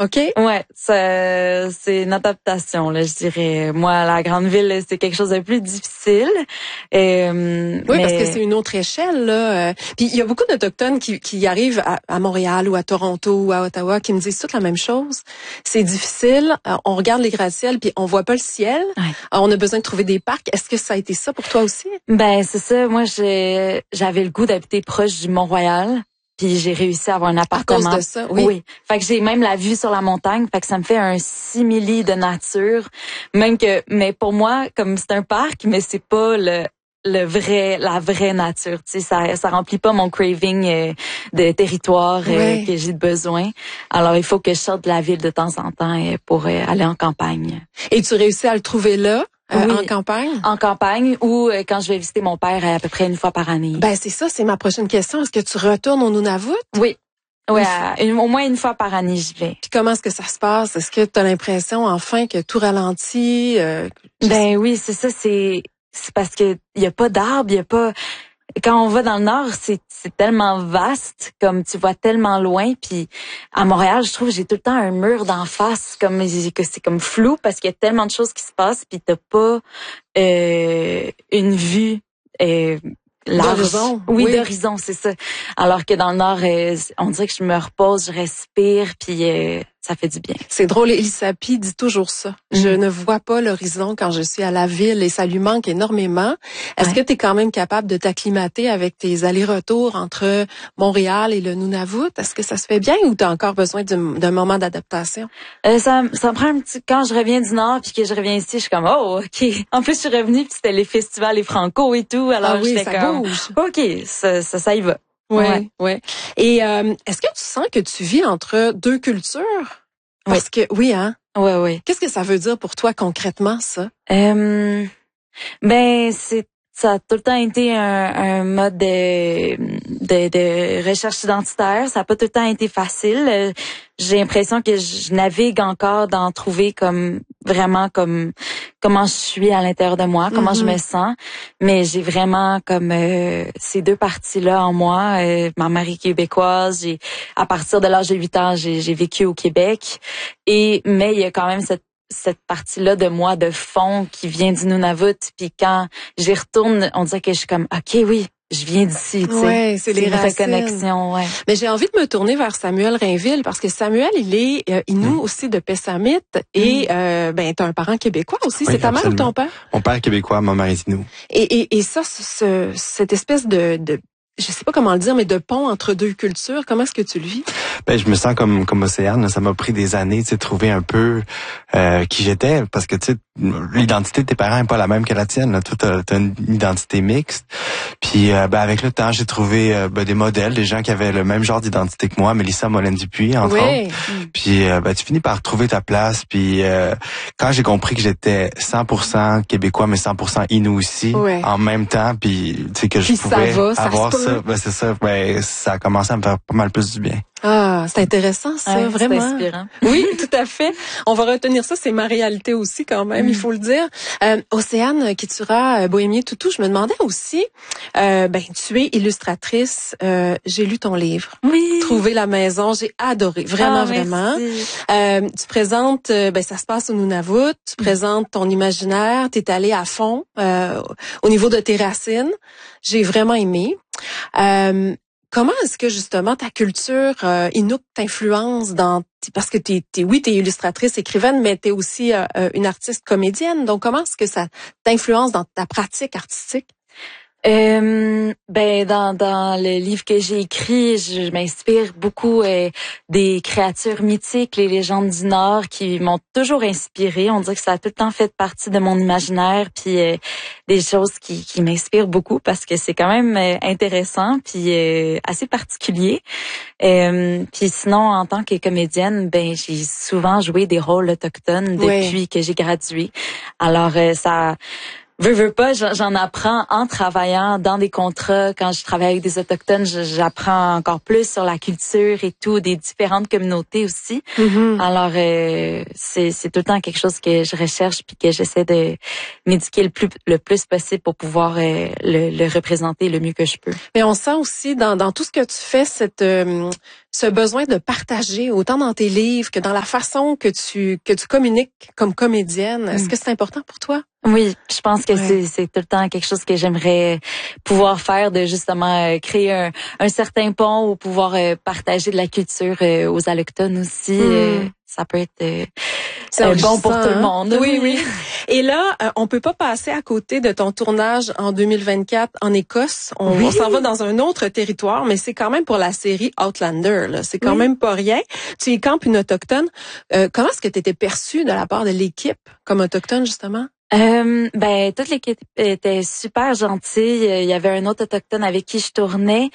OK? Ouais, c'est une adaptation, là, je dirais. Moi, la grande ville, c'est quelque chose de plus difficile. Oui, mais... parce que c'est une autre échelle, là. Puis il y a beaucoup d'Autochtones qui arrivent à Montréal ou à Toronto ou à Ottawa qui me disent toute la même chose. C'est difficile. On regarde les gratte-ciels puis on voit pas le ciel. Ouais. On a besoin de trouver des parcs. Est-ce que ça a été ça pour toi aussi? Ben, c'est ça. Moi, j'avais le goût d'habiter proche du Mont-Royal. Puis j'ai réussi à avoir un appartement. À cause de ça, oui. Oui. Fait que j'ai même la vue sur la montagne. Fait que ça me fait un simili de nature. Mais pour moi, comme c'est un parc, mais c'est pas la vraie nature. Tu sais, ça remplit pas mon craving de territoire que j'ai besoin. Alors il faut que je sorte de la ville de temps en temps pour aller en campagne. Et tu réussis à le trouver là? Oui, en campagne? En campagne ou quand je vais visiter mon père à peu près une fois par année. Ben c'est ça, c'est ma prochaine question. Est-ce que tu retournes au Nunavut? Oui. Ouais, au moins une fois par année, j'y vais. Puis comment est-ce que ça se passe? Est-ce que tu as l'impression enfin que tout ralentit? Ben oui, c'est ça, c'est parce que il y a pas d'arbres, il y a pas quand on va dans le nord, c'est tellement vaste, comme tu vois tellement loin, puis à Montréal, je trouve j'ai tout le temps un mur d'en face comme que c'est comme flou parce qu'il y a tellement de choses qui se passent puis t'as pas une vue large. D'horizon. Oui, d'horizon, c'est ça. Alors que dans le nord, on dirait que je me repose, je respire puis ça fait du bien. C'est drôle, Elisapi dit toujours ça. Je ne vois pas l'horizon quand je suis à la ville et ça lui manque énormément. Est-ce que tu es quand même capable de t'acclimater avec tes allers-retours entre Montréal et le Nunavut? Est-ce que ça se fait bien ou tu as encore besoin d'un moment d'adaptation? Ça me prend un petit... Quand je reviens du Nord puis que je reviens ici, je suis comme, oh, OK. En plus, je suis revenue puis c'était les festivals, les Franco et tout. Alors, j'étais comme, bouge. OK, ça y va. Ouais. Et est-ce que tu sens que tu vis entre deux cultures? Parce que oui, hein? Oui. Qu'est-ce que ça veut dire pour toi concrètement, ça? Ben, ça a tout le temps été un mode de recherche identitaire. Ça a pas tout le temps été facile. J'ai l'impression que je navigue encore d'en trouver comme vraiment comme comment je suis à l'intérieur de moi, comment je me sens. Mais j'ai vraiment comme ces deux parties-là en moi. Ma mère est québécoise. À partir de l'âge de 8 ans, j'ai vécu au Québec. Mais il y a quand même cette partie-là de moi de fond qui vient du Nunavut, puis quand j'y retourne, on dirait que je suis comme OK, oui, je viens d'ici, tu sais. Ouais, c'est les racines. Reconnexion, ouais. Mais j'ai envie de me tourner vers Samuel Rainville parce que Samuel, il est Innu aussi de Pessamit et ben t'as un parent québécois aussi, Oui, c'est ta mère ou absolument. ton père? Mon père est québécois, ma mère est Innu. Et ça cette espèce de je sais pas comment le dire, mais de pont entre deux cultures, comment est-ce que tu le vis? Ben, je me sens comme Océane. Ça m'a pris des années, tu sais, trouver un peu qui j'étais, parce que tu sais, l'identité de tes parents est pas la même que la tienne. Là. Toi, t'as une identité mixte. Puis, ben, avec le temps, j'ai trouvé des modèles, des gens qui avaient le même genre d'identité que moi, Mélissa Molène-Dupuis, entre autres. Puis, ben, tu finis par trouver ta place. Puis, quand j'ai compris que j'étais 100% québécois, mais 100% Innu aussi, en même temps, puis tu sais que je pouvais avoir ça, ben c'est ça, ben ça a commencé à me faire pas mal plus du bien. Ah, c'est intéressant ça, vraiment. C'est inspirant. Oui, tout à fait. On va retenir ça, c'est ma réalité aussi quand même, il faut le dire. Océane Kitsura, Bohémien Toutou, je me demandais aussi, tu es illustratrice, j'ai lu ton livre. Oui. Trouver la maison, j'ai adoré, vraiment. Tu présentes, ça se passe au Nunavut, tu présentes ton imaginaire, t'es allé à fond au niveau de tes racines. J'ai vraiment aimé. Comment est-ce que justement ta culture Inuk t'influence parce que t'es illustratrice, écrivaine, mais t'es aussi une artiste comédienne. Donc comment est-ce que ça t'influence dans ta pratique artistique? Dans le livre que j'ai écrit, je m'inspire beaucoup des créatures mythiques, les légendes du Nord qui m'ont toujours inspirée. On dirait que ça a tout le temps fait partie de mon imaginaire, puis des choses qui m'inspirent beaucoup parce que c'est quand même intéressant puis assez particulier. Puis sinon, en tant que comédienne, j'ai souvent joué des rôles autochtones depuis que j'ai gradué. Alors Veux pas, j'en apprends en travaillant dans des contrats. Quand je travaille avec des Autochtones, j'apprends encore plus sur la culture et tout, des différentes communautés aussi. Mm-hmm. Alors, c'est tout le temps quelque chose que je recherche puis que j'essaie de m'éduquer le plus possible pour pouvoir le représenter le mieux que je peux. Mais on sent aussi dans tout ce que tu fais ce besoin de partager, autant dans tes livres que dans la façon que tu communiques comme comédienne. Est-ce que c'est important pour toi? Oui, je pense que c'est tout le temps quelque chose que j'aimerais pouvoir faire, de justement créer un certain pont ou pouvoir partager de la culture aux Allochtones aussi. Ça peut être bon pour tout le monde. Oui, oui. Et là, on peut pas passer à côté de ton tournage en 2024 en Écosse. On s'en va dans un autre territoire, mais c'est quand même pour la série Outlander. Là. C'est quand même pas rien. Tu y campes une autochtone. Comment est-ce que tu étais perçue de la part de l'équipe comme autochtone, justement? Toute l'équipe était super gentille. Il y avait un autre autochtone avec qui je tournais.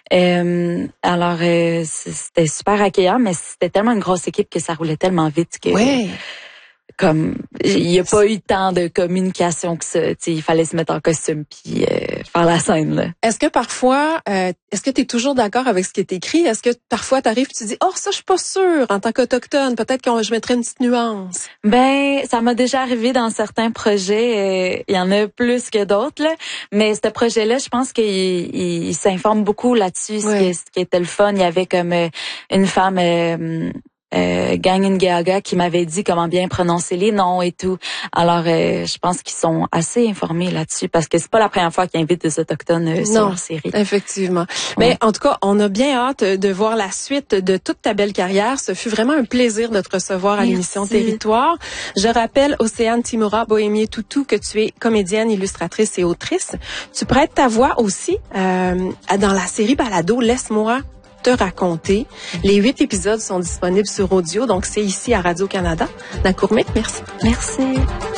Alors, c'était super accueillant, mais c'était tellement une grosse équipe que ça roulait tellement vite que... Ouais. Comme il y a pas eu tant de communication que ça, il fallait se mettre en costume puis faire la scène là. Est-ce que parfois est-ce que tu es toujours d'accord avec ce qui est écrit? Est-ce que parfois tu arrives et tu dis "Oh, ça je suis pas sûre en tant qu'autochtone, peut-être que je mettrais une petite nuance." Ça m'a déjà arrivé dans certains projets, il y en a plus que d'autres là, mais ce projet-là, je pense qu'il s'informe beaucoup là-dessus, ce qui était le fun, il y avait comme une femme Gangingaga qui m'avait dit comment bien prononcer les noms et tout. Alors, je pense qu'ils sont assez informés là-dessus parce que c'est pas la première fois qu'ils invitent des Autochtones sur leur série. Effectivement. Mais en tout cas, on a bien hâte de voir la suite de toute ta belle carrière. Ce fut vraiment un plaisir de te recevoir à l'émission Territoire. Je rappelle, Océane Timura Bohémier-Toutou, que tu es comédienne, illustratrice et autrice. Tu prêtes ta voix aussi dans la série Balado Laisse-moi te raconter. Les 8 épisodes sont disponibles sur audio, donc c'est ici à Radio-Canada. Nakourmik, merci. Merci.